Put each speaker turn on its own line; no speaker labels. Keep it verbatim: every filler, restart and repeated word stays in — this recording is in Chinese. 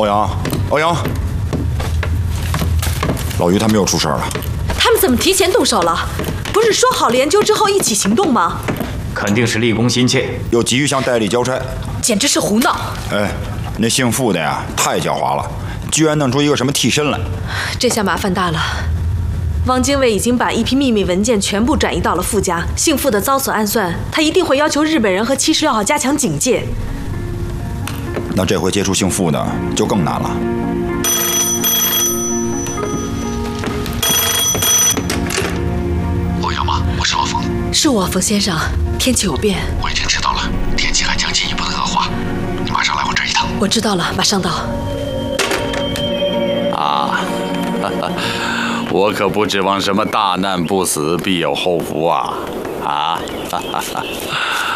阳，欧阳，老于他们又出事了。
他们怎么提前动手了？不是说好了研究之后一起行动吗？
肯定是立功心切，
又急于向戴笠交差，
简直是胡闹！
哎，那姓傅的呀，太狡猾了，居然弄出一个什么替身来。
这下麻烦大了。汪精卫已经把一批秘密文件全部转移到了傅家，姓傅的遭此暗算，他一定会要求日本人和七十六号加强警戒。
那这回接触姓傅的就更难了。
欧阳吗？我是老冯。
是我，冯先生。天气有变，
我已经知道了，天气还将进一步的恶化，你马上来我这儿一趟。
我知道了，马上到。
啊，哈哈，我可不指望什么大难不死必有后福啊！啊，哈哈哈。